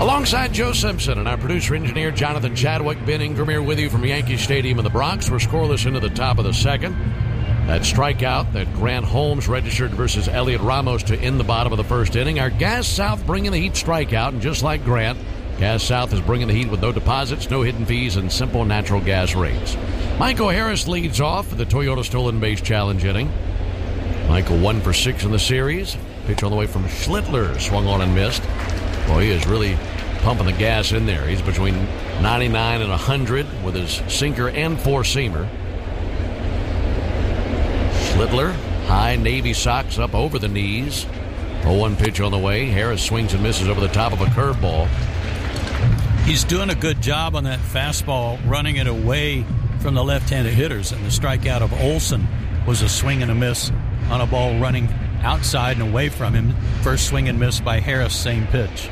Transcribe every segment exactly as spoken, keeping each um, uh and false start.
Alongside Joe Simpson and our producer-engineer Jonathan Chadwick, Ben Ingram here with you from Yankee Stadium in the Bronx. We're scoreless into the top of the second. That strikeout that Grant Holmes registered versus Elliot Ramos to end the bottom of the first inning. Our Gas South bringing the Heat strikeout, and just like Grant, Gas South is bringing the Heat with no deposits, no hidden fees, and simple natural gas rates. Michael Harris leads off for the Toyota Stolen Base Challenge inning. Michael one for six in the series. Pitch on the way from Schlittler, swung on and missed. Boy, he is really pumping the gas in there. He's between ninety-nine and one hundred with his sinker and four-seamer. Schlittler, high Navy socks up over the knees. oh one pitch on the way. Harris swings and misses over the top of a curveball. He's doing a good job on that fastball, running it away from the left-handed hitters. And the strikeout of Olson was a swing and a miss on a ball running outside and away from him. First swing and miss by Harris, same pitch.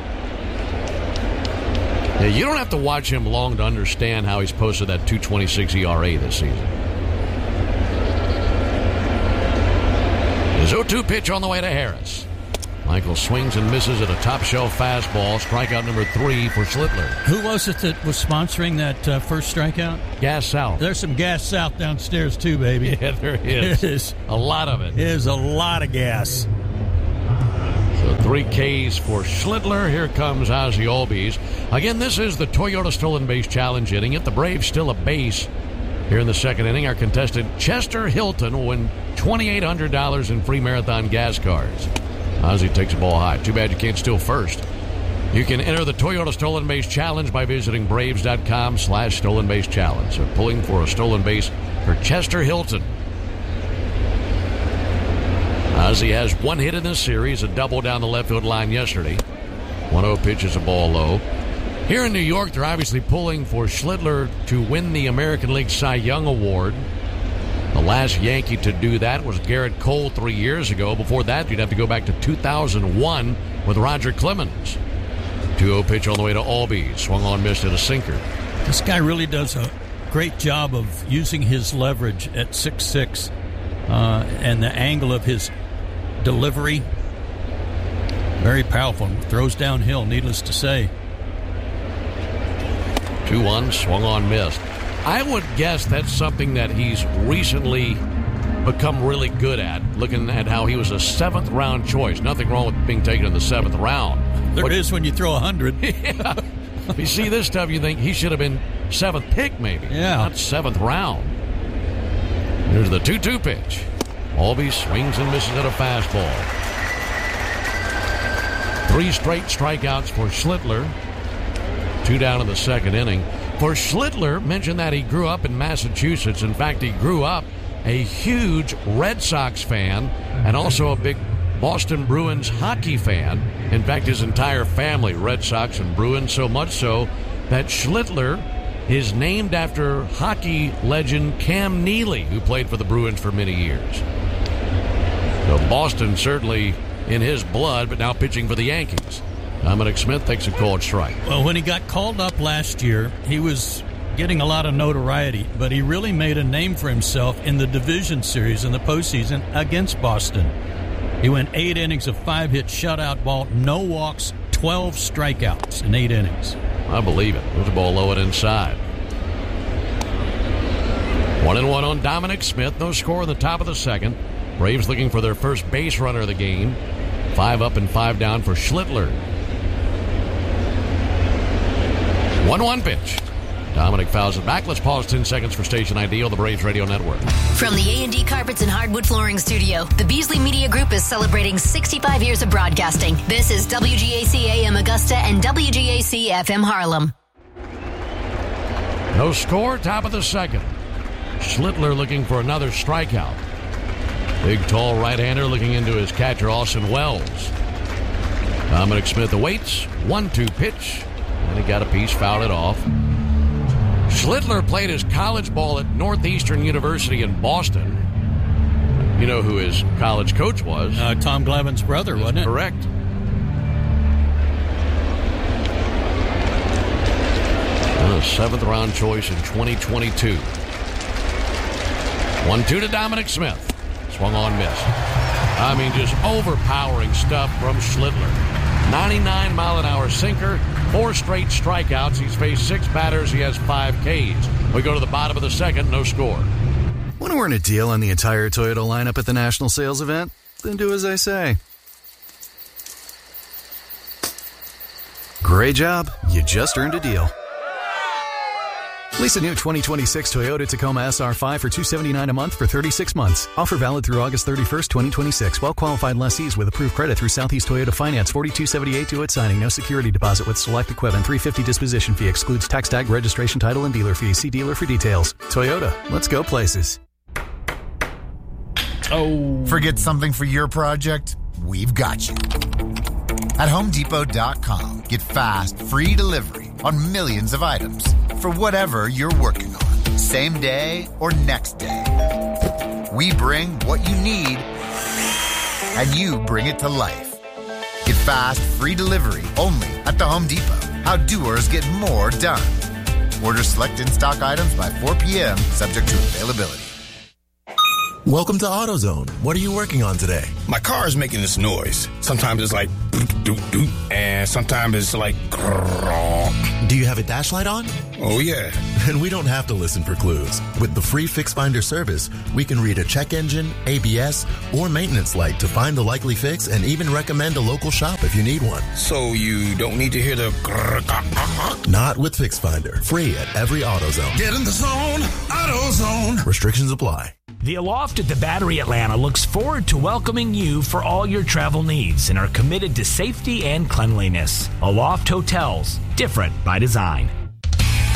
Yeah, you don't have to watch him long to understand how he's posted that two twenty-six E R A this season. His oh two pitch on the way to Harris. Michael swings and misses at a top-shelf fastball. Strikeout number three for Schlittler. Who was it that was sponsoring that uh, first strikeout? Gas South. There's some Gas South downstairs, too, baby. Yeah, there is. There is. A lot of it. There's a lot of gas. So three Ks for Schlittler. Here comes Ozzie Albies. Again, this is the Toyota Stolen Base Challenge inning. If the Braves still a base here in the second inning, our contestant Chester Hilton will win twenty-eight hundred dollars in free Marathon gas cards. Ozzie takes a ball high. Too bad you can't steal first. You can enter the Toyota Stolen Base Challenge by visiting Braves.com slash Stolen Base Challenge. They're pulling for a stolen base for Chester Hilton. Ozzie has one hit in this series, a double down the left field line yesterday. one oh pitch is a ball low. Here in New York, they're obviously pulling for Schlittler to win the American League Cy Young Award. The last Yankee to do that was Garrett Cole three years ago. Before that, you'd have to go back to two thousand one with Roger Clemens. two oh pitch on the way to Albies. Swung on, missed at a sinker. This guy really does a great job of using his leverage at six six uh, and the angle of his delivery. Very powerful. Throws downhill, needless to say. two one, swung on, missed. I would guess that's something that he's recently become really good at, looking at how he was a seventh-round choice. Nothing wrong with being taken in the seventh round. There but, is when you throw one hundred. Yeah. You see this stuff, you think he should have been seventh pick, maybe. Yeah. Not seventh round. Here's the two two pitch. Albies swings and misses at a fastball. Three straight strikeouts for Schlittler. Two down in the second inning. For Schlittler, mentioned that he grew up in Massachusetts. In fact, he grew up a huge Red Sox fan and also a big Boston Bruins hockey fan. In fact, his entire family, Red Sox and Bruins, so much so that Schlittler is named after hockey legend Cam Neely, who played for the Bruins for many years. So Boston certainly in his blood, but now pitching for the Yankees. Dominic Smith takes a called strike. Well, when he got called up last year, he was getting a lot of notoriety, but he really made a name for himself in the division series in the postseason against Boston. He went eight innings of five-hit shutout ball, no walks, twelve strikeouts in eight innings. I believe it. There's a ball low and inside. One and one on Dominic Smith. No score in the top of the second. Braves looking for their first base runner of the game. Five up and five down for Schlittler. one one pitch. Dominic fouls it back. Let's pause ten seconds for station I D on the Braves Radio Network. From the A and D Carpets and Hardwood Flooring Studio, the Beasley Media Group is celebrating sixty-five years of broadcasting. This is W G A C A M Augusta and W G A C F M Harlem. No score, top of the second. Schlittler looking for another strikeout. Big, tall right-hander looking into his catcher, Austin Wells. Dominic Smith awaits. one two pitch. And he got a piece, fouled it off. Schlittler played his college ball at Northeastern University in Boston. You know who his college coach was. Uh, Tom Glevin's brother, That's wasn't it? Correct. A seventh-round choice in twenty twenty-two. one two to Dominic Smith. Swung on, missed. I mean, just overpowering stuff from Schlittler. ninety-nine mile an hour sinker, four straight strikeouts. He's faced six batters. He has five Ks. We go to the bottom of the second, no score. Want to earn a deal on the entire Toyota lineup at the national sales event? Then do as I say. Great job. You just earned a deal. Lease a new twenty twenty-six Toyota Tacoma S R five for two hundred seventy-nine dollars a month for thirty-six months. Offer valid through August thirty-first, twenty twenty-six. Well-qualified lessees with approved credit through Southeast Toyota Finance. forty-two seventy-eight due at signing. No security deposit with select equipment. three hundred fifty dollars disposition fee. Excludes tax tag, registration, title, and dealer fees. See dealer for details. Toyota. Let's go places. Oh. Forget something for your project? We've got you. At Home Depot dot com, get fast, free delivery on millions of items for whatever you're working on, same day or next day. We bring what you need, and you bring it to life. Get fast, free delivery only at the Home Depot. How doers get more done. Order select in-stock items by four p.m., subject to availability. Welcome to AutoZone. What are you working on today? My car is making this noise. Sometimes it's like doot, doot, doot, and sometimes it's like grrrr. Do you have a dash light on? Oh, yeah. Then we don't have to listen for clues. With the free Fix Finder service, we can read a check engine, A B S, or maintenance light to find the likely fix and even recommend a local shop if you need one. So you don't need to hear the grrrr, grrrr. Not with Fix Finder. Free at every AutoZone. Get in the zone, AutoZone. Restrictions apply. The Aloft at the Battery Atlanta looks forward to welcoming you for all your travel needs and are committed to safety and cleanliness. Aloft Hotels, different by design.